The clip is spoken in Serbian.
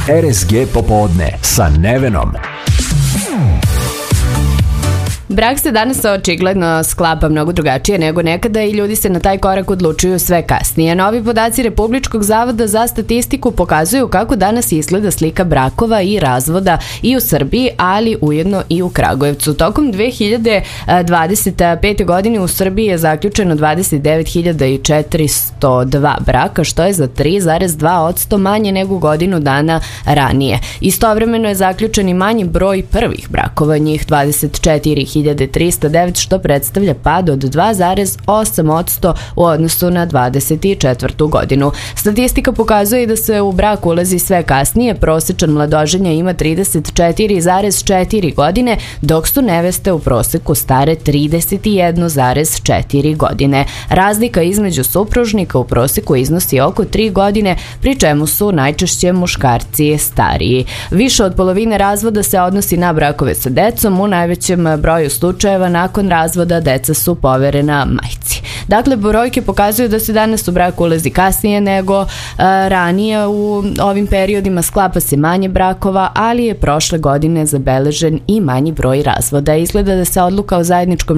RSG popodne sa Nevenom. Brak se danas očigledno sklapa mnogo drugačije nego nekada i ljudi se na taj korak odlučuju sve kasnije. Novi podaci Republičkog zavoda za statistiku pokazuju kako danas izgleda slika brakova i razvoda i u Srbiji, ali ujedno i u Kragujevcu. Tokom 2025. godine u Srbiji je zaključeno 29.402 braka, što je za 3,2% manje nego godinu dana ranije. Istovremeno je zaključen i manji broj prvih brakova, njih 24.309, što predstavlja pad od 2,8% u odnosu na 24. godinu. Statistika pokazuje da se u brak ulazi sve kasnije, prosečan mladoženja ima 34,4 godine, dok su neveste u proseku stare 31,4 godine. Razlika između supružnika u proseku iznosi oko 3 godine, pri čemu su najčešće muškarci stariji. Više od polovine razvoda se odnosi na brakove sa decom, u najvećem broju slučajeva nakon razvoda deca su poverena majci. Dakle, brojke pokazuju da se danas u brak ulazi kasnije nego ranije. U ovim periodima sklapa se manje brakova, ali je prošle godine zabeležen i manji broj razvoda. Izgleda da se odluka o zajedničkom